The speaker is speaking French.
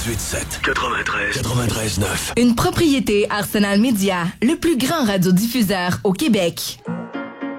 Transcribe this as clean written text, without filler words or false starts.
Une propriété Arsenal Média, le plus grand radiodiffuseur au Québec.